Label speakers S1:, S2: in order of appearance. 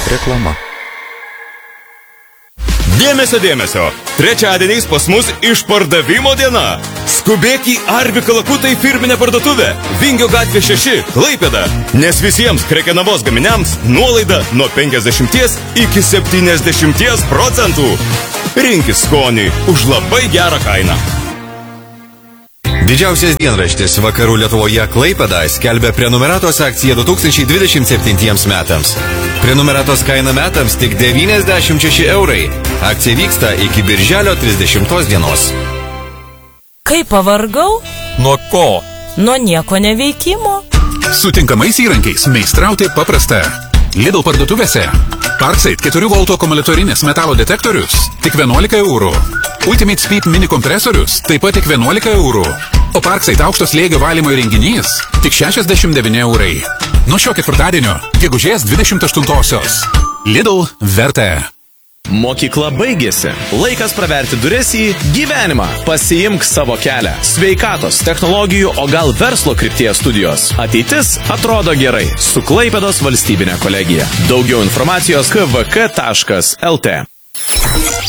S1: Reklama.
S2: Dėmesio, dėmesio! Trečiadieniais pas mus išpardavimo diena. Skubėk į Arvi Kalakutai firminę parduotuvę. Vingio gatvė 6, Klaipėda. Nes visiems Krekenavos gaminiams nuolaida nuo 50 iki 70%. Rinkis skonį už labai gerą kainą.
S1: Didžiausias dienraštis Vakarų Lietuvoje Klaipėda skelbia prenumeratos akciją 2027 metams. Prenumeratos kaina metams tik 96 eurai. Akcija vyksta iki birželio 30 dienos.
S3: Kaip pavargau?
S4: Nuo ko?
S3: Nuo nieko neveikimo.
S5: Su tinkamais įrankiais meistrauti paprasta. Lidl parduotuvėse. Parkside 4 volto akumuliatorinis metalo detektorius tik 11 eurų. Ultimate Speed mini kompresorius taip pat tik 11 eurų. O Parkside aukšto slėgio valymo įrenginys tik 69 eurai. Nuo šio ketvirtadienio, gegužės 28-osios. Lidl verta.
S6: Mokykla baigėsi. Laikas praverti duris į gyvenimą. Pasiimk savo kelią. Sveikatos, technologijų, o gal verslo krypties studijos. Ateitis atrodo gerai su Klaipėdos valstybinė kolegija. Daugiau informacijos kvk.lt.